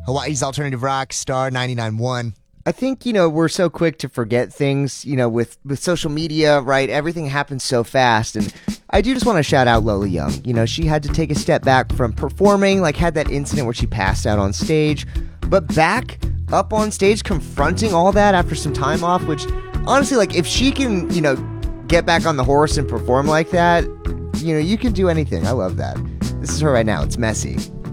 Hawaii's Alternative Rock, Star 99.1. I think, we're so quick to forget things, with social media, right? Everything happens so fast. And I do just want to shout out Lola Young. She had to take a step back from performing, had that incident where she passed out on stage. But back up on stage, confronting all that after some time off, which honestly, if she can, get back on the horse and perform like that, you can do anything. I love that. This is her right now. It's Messy.